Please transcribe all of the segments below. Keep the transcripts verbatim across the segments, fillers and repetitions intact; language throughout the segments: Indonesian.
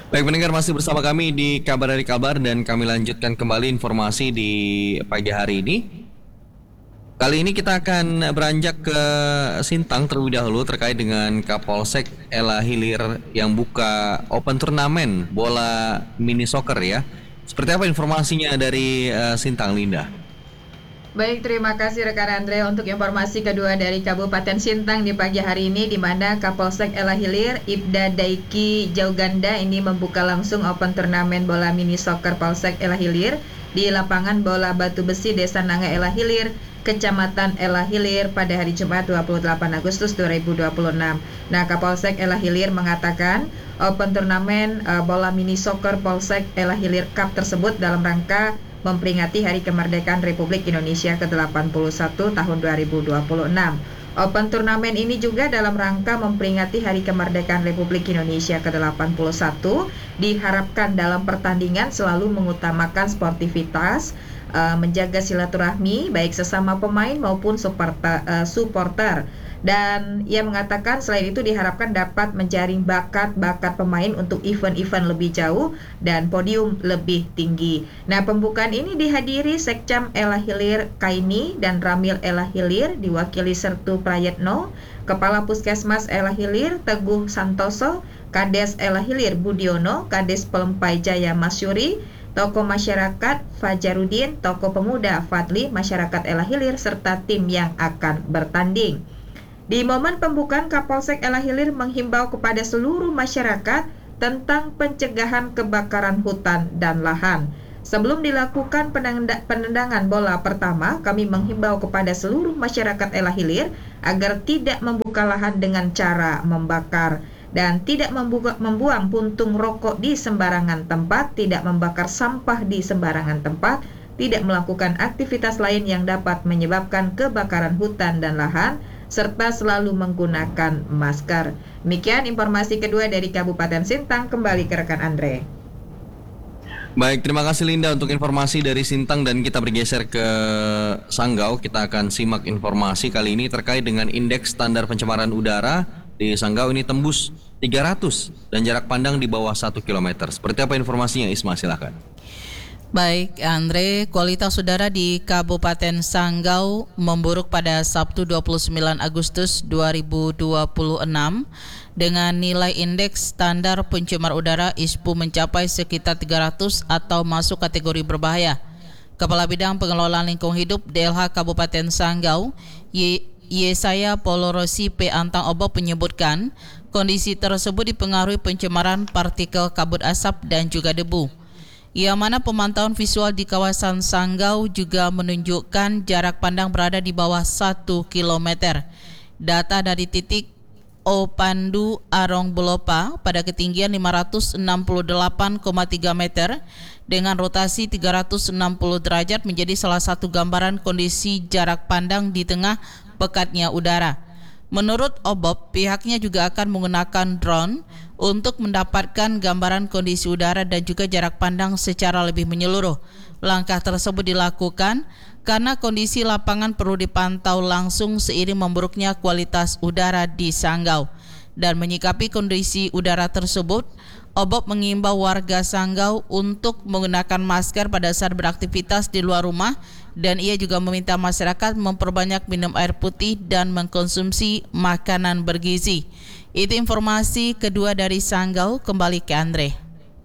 Baik pendengar, masih bersama kami di Kabar dari Kabar dan kami lanjutkan kembali informasi di pagi hari ini. Kali ini kita akan beranjak ke Sintang terlebih dahulu terkait dengan Kapolsek Ella Hilir yang buka open turnamen bola mini soccer ya. Seperti apa informasinya dari uh, Sintang, Linda? Baik, terima kasih rekan Andre untuk informasi kedua dari Kabupaten Sintang di pagi hari ini, di mana Kapolsek Ella Hilir, Ibda Daiki Jauganda ini membuka langsung open turnamen bola mini soccer Polsek Ella Hilir di lapangan bola Batu Besi Desa Nanga Ella Hilir, Kecamatan Ella Hilir pada hari Jumat dua puluh delapan Agustus dua ribu dua puluh enam. Nah, Kapolsek Ella Hilir mengatakan open turnamen uh, bola mini soccer Polsek Ella Hilir Cup tersebut dalam rangka memperingati Hari Kemerdekaan Republik Indonesia ke delapan puluh satu tahun dua ribu dua puluh enam. Open turnamen ini juga dalam rangka memperingati Hari Kemerdekaan Republik Indonesia ke delapan puluh satu, diharapkan dalam pertandingan selalu mengutamakan sportivitas, uh, menjaga silaturahmi baik sesama pemain maupun supporter, uh, supporter. Dan ia mengatakan selain itu diharapkan dapat menjaring bakat-bakat pemain untuk event-event lebih jauh dan podium lebih tinggi. Nah, pembukaan ini dihadiri Sekcam Ella Hilir Kaini dan Ramil Ella Hilir, diwakili Sertu Prayetno, Kepala Puskesmas Ella Hilir Teguh Santoso, Kades Ella Hilir Budiono, Kades Pelempai Jaya Masyuri, tokoh masyarakat Fajarudin, tokoh pemuda Fadli, masyarakat Ella Hilir, serta tim yang akan bertanding. Di momen pembukaan, Kapolsek Ella Hilir menghimbau kepada seluruh masyarakat tentang pencegahan kebakaran hutan dan lahan. Sebelum dilakukan penendangan bola pertama, kami menghimbau kepada seluruh masyarakat Ella Hilir agar tidak membuka lahan dengan cara membakar dan tidak membuka, membuang puntung rokok di sembarangan tempat, tidak membakar sampah di sembarangan tempat, tidak melakukan aktivitas lain yang dapat menyebabkan kebakaran hutan dan lahan, serta selalu menggunakan masker. Demikian informasi kedua dari Kabupaten Sintang. Kembali ke rekan Andre. Baik, terima kasih Linda untuk informasi dari Sintang, dan kita bergeser ke Sanggau. Kita akan simak informasi kali ini terkait dengan indeks standar pencemaran udara di Sanggau ini tembus tiga ratus dan jarak pandang di bawah satu kilometer. Seperti apa informasinya, Isma, silakan. Baik, Andre, kualitas udara di Kabupaten Sanggau memburuk pada Sabtu dua puluh sembilan Agustus dua ribu dua puluh enam dengan nilai indeks standar pencemar udara I S P U mencapai sekitar tiga ratus atau masuk kategori berbahaya. Kepala Bidang Pengelolaan Lingkungan Hidup D L H Kabupaten Sanggau, Y- Yesaya Polorosi P. Antang Obob menyebutkan kondisi tersebut dipengaruhi pencemaran partikel kabut asap dan juga debu. Yang mana pemantauan visual di kawasan Sanggau juga menunjukkan jarak pandang berada di bawah satu kilometer. Data dari titik O Pandu Arong Belopa pada ketinggian lima ratus enam puluh delapan koma tiga meter dengan rotasi tiga ratus enam puluh derajat menjadi salah satu gambaran kondisi jarak pandang di tengah pekatnya udara. Menurut Obob, pihaknya juga akan menggunakan drone untuk mendapatkan gambaran kondisi udara dan juga jarak pandang secara lebih menyeluruh. Langkah tersebut dilakukan karena kondisi lapangan perlu dipantau langsung seiring memburuknya kualitas udara di Sanggau. Dan menyikapi kondisi udara tersebut, Obob mengimbau warga Sanggau untuk menggunakan masker pada saat beraktivitas di luar rumah, dan ia juga meminta masyarakat memperbanyak minum air putih dan mengkonsumsi makanan bergizi. Itu informasi kedua dari Sanggau. Kembali ke Andre.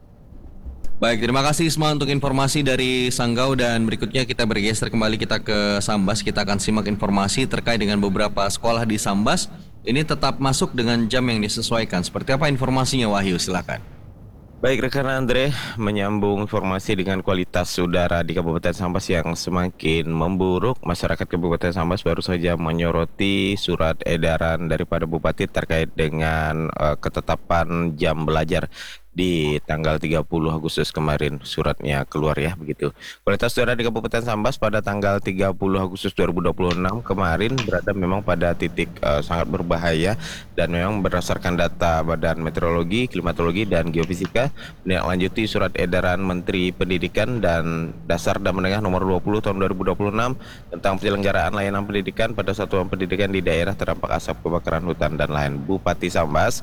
Baik, terima kasih Isma untuk informasi dari Sanggau, dan berikutnya kita bergeser kembali kita ke Sambas. Kita akan simak informasi terkait dengan beberapa sekolah di Sambas. Ini tetap masuk dengan jam yang disesuaikan. Seperti apa informasinya, Wahyu? Silakan. Baik rekan Andre, menyambung informasi dengan kualitas udara di Kabupaten Sambas yang semakin memburuk, masyarakat Kabupaten Sambas baru saja menyoroti surat edaran daripada Bupati terkait dengan uh, ketetapan jam belajar di tanggal tiga puluh Agustus kemarin. Suratnya keluar ya, begitu. Kualitas udara di Kabupaten Sambas pada tanggal tiga puluh Agustus dua ribu dua puluh enam kemarin berada memang pada titik uh, sangat berbahaya, dan memang berdasarkan data Badan Meteorologi, Klimatologi, dan Geofisika menindaklanjuti surat edaran Menteri Pendidikan dan Dasar dan Menengah nomor dua puluh tahun dua ribu dua puluh enam tentang penyelenggaraan layanan pendidikan pada satuan pendidikan di daerah terdampak asap kebakaran hutan dan lahan. Bupati Sambas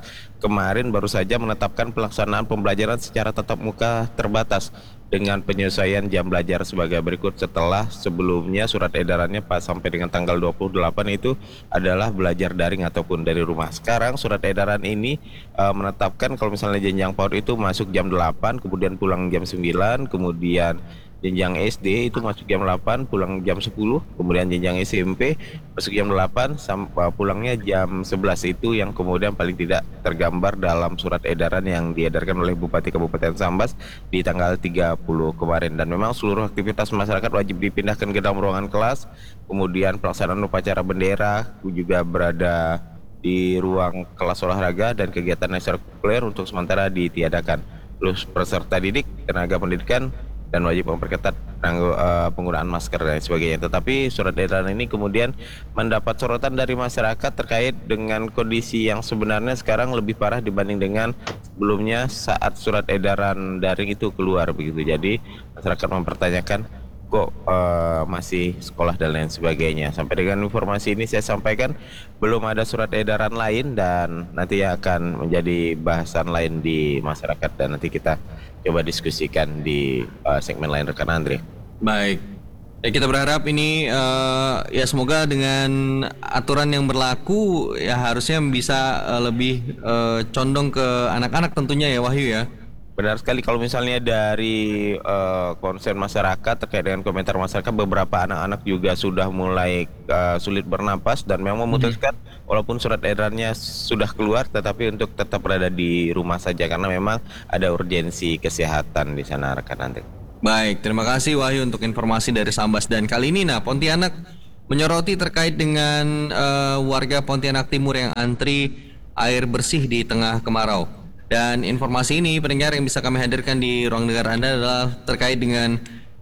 kemarin baru saja menetapkan pelaksanaan pembelajaran secara tatap muka terbatas dengan penyesuaian jam belajar sebagai berikut. Setelah sebelumnya surat edarannya pas sampai dengan tanggal dua puluh delapan itu adalah belajar daring ataupun dari rumah. Sekarang surat edaran ini uh, menetapkan kalau misalnya jenjang PAUD itu masuk jam delapan, kemudian pulang jam sembilan, kemudian jenjang S D itu masuk jam delapan, pulang jam sepuluh, kemudian jenjang S M P masuk jam delapan sampai pulangnya jam sebelas. Itu yang kemudian paling tidak tergambar dalam surat edaran yang diedarkan oleh Bupati Kabupaten Sambas di tanggal tiga puluh kemarin. Dan memang seluruh aktivitas masyarakat wajib dipindahkan ke dalam ruangan kelas, kemudian pelaksanaan upacara bendera juga berada di ruang kelas olahraga dan kegiatan ekstrakurikuler untuk sementara ditiadakan. Terus peserta didik, tenaga pendidikan dan wajib memperketat penggunaan masker dan sebagainya. Tetapi surat edaran ini kemudian mendapat sorotan dari masyarakat terkait dengan kondisi yang sebenarnya sekarang lebih parah dibanding dengan sebelumnya saat surat edaran daring itu keluar begitu. Jadi masyarakat mempertanyakan kok uh, masih sekolah dan lain sebagainya. Sampai dengan informasi ini saya sampaikan belum ada surat edaran lain dan nanti akan menjadi bahasan lain di masyarakat dan nanti kita coba diskusikan di uh, segmen lain rekan Andre. Baik. Ya, kita berharap ini uh, ya semoga dengan aturan yang berlaku ya harusnya bisa uh, lebih uh, condong ke anak-anak tentunya ya Wahyu ya. Benar sekali, kalau misalnya dari uh, konsen masyarakat terkait dengan komentar masyarakat, beberapa anak-anak juga sudah mulai uh, sulit bernapas dan memang memutuskan hmm. walaupun surat edarannya sudah keluar tetapi untuk tetap berada di rumah saja karena memang ada urgensi kesehatan di sana rekan Andre. Baik, terima kasih Wahyu untuk informasi dari Sambas. Dan kali ini nah Pontianak menyoroti terkait dengan uh, warga Pontianak Timur yang antri air bersih di tengah kemarau. Dan informasi ini pendengar yang bisa kami hadirkan di ruang dengar Anda adalah terkait dengan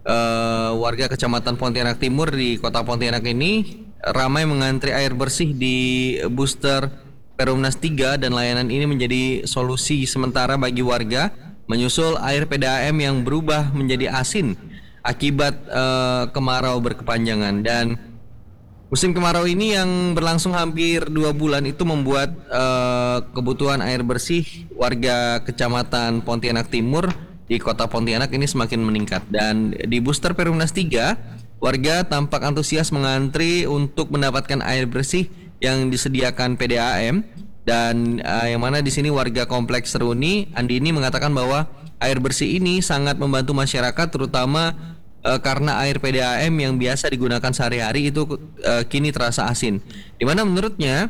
uh, warga Kecamatan Pontianak Timur di Kota Pontianak ini ramai mengantri air bersih di booster Perumnas tiga dan layanan ini menjadi solusi sementara bagi warga menyusul air P D A M yang berubah menjadi asin akibat uh, kemarau berkepanjangan. Dan musim kemarau ini yang berlangsung hampir dua bulan itu membuat uh, kebutuhan air bersih warga Kecamatan Pontianak Timur di Kota Pontianak ini semakin meningkat. Dan di booster Perumnas tiga, warga tampak antusias mengantri untuk mendapatkan air bersih yang disediakan P D A M. Dan uh, yang mana di sini warga Kompleks Seruni, Andini mengatakan bahwa air bersih ini sangat membantu masyarakat terutama Uh, karena air P D A M yang biasa digunakan sehari-hari itu uh, kini terasa asin. Dimana menurutnya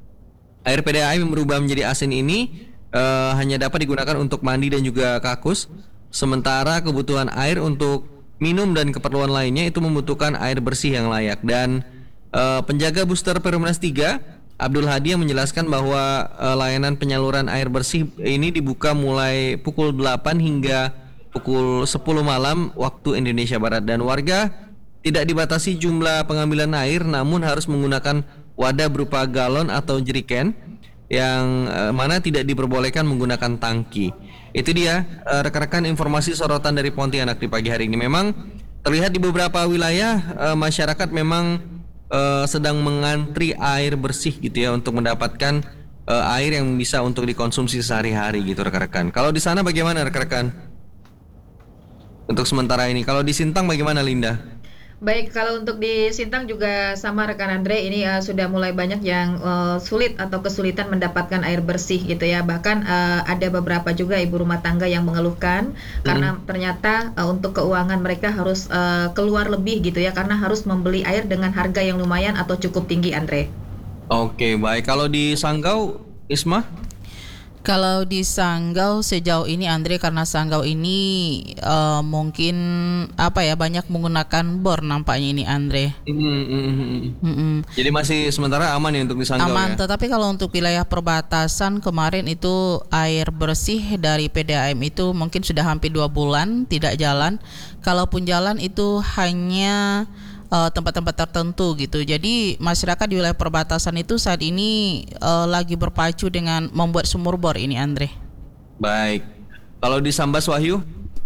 air P D A M yang berubah menjadi asin ini uh, hanya dapat digunakan untuk mandi dan juga kakus, sementara kebutuhan air untuk minum dan keperluan lainnya itu membutuhkan air bersih yang layak. Dan uh, penjaga booster Perumnas tiga, Abdul Hadi, yang menjelaskan bahwa uh, layanan penyaluran air bersih ini dibuka mulai pukul delapan hingga pukul sepuluh malam waktu Indonesia Barat, dan warga tidak dibatasi jumlah pengambilan air namun harus menggunakan wadah berupa galon atau jeriken yang eh, mana tidak diperbolehkan menggunakan tangki. Itu dia eh, rekan-rekan informasi sorotan dari Pontianak di pagi hari ini. Memang terlihat di beberapa wilayah eh, masyarakat memang eh, sedang mengantri air bersih gitu ya untuk mendapatkan eh, air yang bisa untuk dikonsumsi sehari-hari gitu rekan-rekan. Kalau di sana bagaimana rekan-rekan? Untuk sementara ini, kalau di Sintang bagaimana Linda? Baik, kalau untuk di Sintang juga sama rekan Andre, ini uh, sudah mulai banyak yang uh, sulit atau kesulitan mendapatkan air bersih gitu ya. Bahkan uh, ada beberapa juga ibu rumah tangga yang mengeluhkan hmm. karena ternyata uh, untuk keuangan mereka harus uh, keluar lebih gitu ya, karena harus membeli air dengan harga yang lumayan atau cukup tinggi, Andre. Oke, baik. Kalau di Sanggau, Isma? Kalau di Sanggau sejauh ini Andre, karena Sanggau ini uh, mungkin apa ya banyak menggunakan bor nampaknya ini Andre. Mm-hmm. Mm-hmm. Jadi masih sementara aman ya untuk di Sanggau aman, ya? Tetapi kalau untuk wilayah perbatasan kemarin itu air bersih dari P D A M itu mungkin sudah hampir dua bulan tidak jalan. Kalaupun jalan itu hanya Uh, tempat-tempat tertentu gitu. Jadi masyarakat di wilayah perbatasan itu saat ini uh, lagi berpacu dengan membuat sumur bor ini Andre. Baik. Kalau di Sambas Wahyu?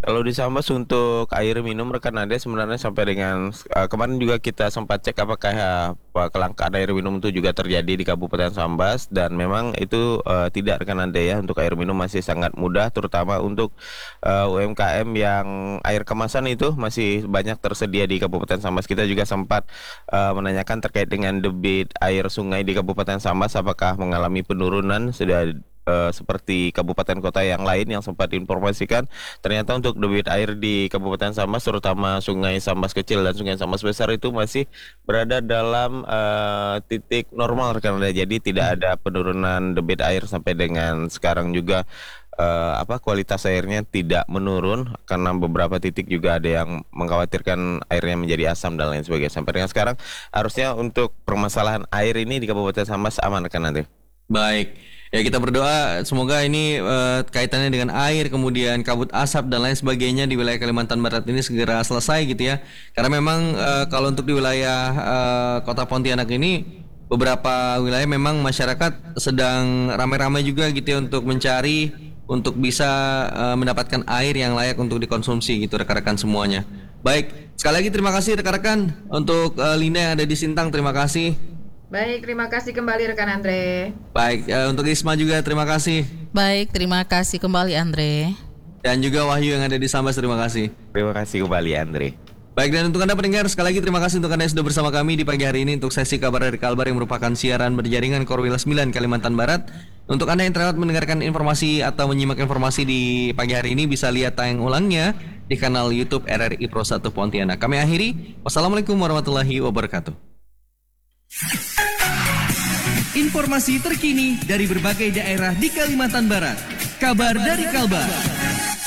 Kalau di Sambas untuk air minum rekan Ade sebenarnya sampai dengan uh, kemarin juga kita sempat cek apakah uh, kelangkaan air minum itu juga terjadi di Kabupaten Sambas, dan memang itu uh, tidak rekan Ade ya. Untuk air minum masih sangat mudah, terutama untuk uh, U M K M yang air kemasan itu masih banyak tersedia di Kabupaten Sambas. Kita juga sempat uh, menanyakan terkait dengan debit air sungai di Kabupaten Sambas apakah mengalami penurunan sudah Uh, seperti kabupaten kota yang lain yang sempat diinformasikan. Ternyata untuk debit air di Kabupaten Sambas, terutama Sungai Sambas Kecil dan Sungai Sambas Besar itu masih berada dalam uh, titik normal karena jadi tidak ada penurunan debit air sampai dengan sekarang juga. Uh, apa kualitas airnya tidak menurun karena beberapa titik juga ada yang mengkhawatirkan airnya menjadi asam dan lain sebagainya. Sampai dengan sekarang harusnya untuk permasalahan air ini di Kabupaten Sambas aman kan nanti. Baik, ya kita berdoa semoga ini uh, kaitannya dengan air, kemudian kabut asap dan lain sebagainya di wilayah Kalimantan Barat ini segera selesai gitu ya. Karena memang uh, kalau untuk di wilayah uh, Kota Pontianak ini beberapa wilayah memang masyarakat sedang ramai-ramai juga gitu ya untuk mencari untuk bisa uh, mendapatkan air yang layak untuk dikonsumsi gitu rekan-rekan semuanya. Baik, sekali lagi terima kasih rekan-rekan untuk uh, Linda yang ada di Sintang, terima kasih. Baik, terima kasih kembali rekan Andre. Baik, uh, untuk Isma juga terima kasih. Baik, terima kasih kembali Andre. Dan juga Wahyu yang ada di Sambas, terima kasih. Terima kasih kembali Andre. Baik, dan untuk Anda pendengar, sekali lagi terima kasih untuk Anda yang sudah bersama kami di pagi hari ini untuk sesi kabar dari Kalbar yang merupakan siaran berjaringan Korwil sembilan Kalimantan Barat. Untuk Anda yang terlewat mendengarkan informasi atau menyimak informasi di pagi hari ini, bisa lihat tayang ulangnya di kanal YouTube R R I Pro satu Pontianak. Kami akhiri, wassalamualaikum warahmatullahi wabarakatuh. Informasi terkini dari berbagai daerah di Kalimantan Barat. Kabar dari Kalbar.